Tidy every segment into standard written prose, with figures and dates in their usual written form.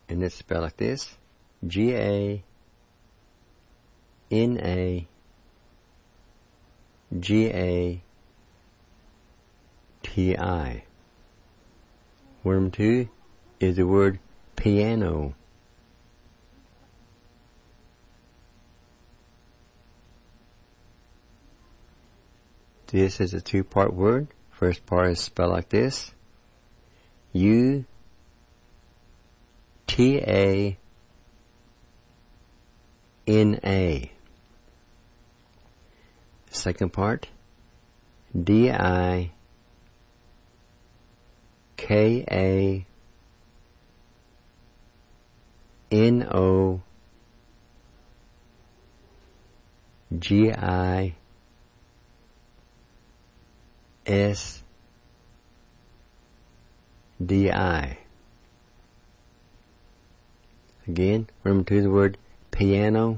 And it's spelled like this: G-A-N-A-G-A-T-I. Word number 2 is the word piano. This is a two-part word. First part is spelled like this: U-T-A-N-A. Second part: D-I-K-A-N-O-G-I-S-D-I. Again, remember to the word piano.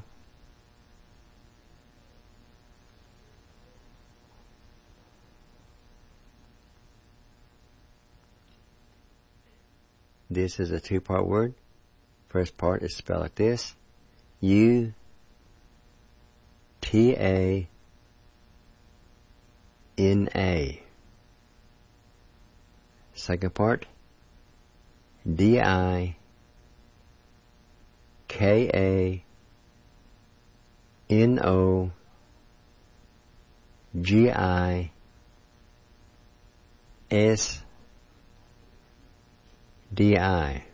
This is a two-part word. First part is spelled like this: U-T-A-N-A. Second part: D-I-K-A-N-O-G-I-S-D-I.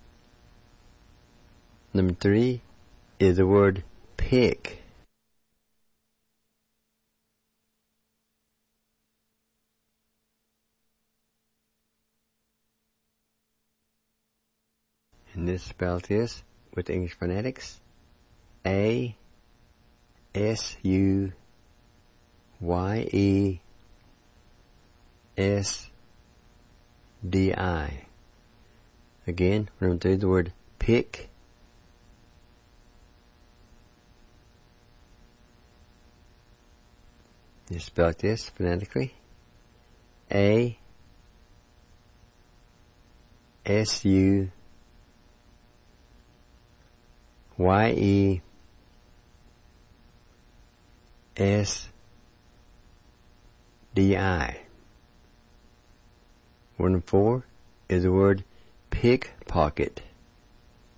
Number 3 is the word pick. And this spelled this with English phonetics: A-S-U-Y-E-S-D-I. Again, remember the word pick. You spell this phonetically: A-S-U-Y-E-S-D-I. Word number 4 is the word pickpocket.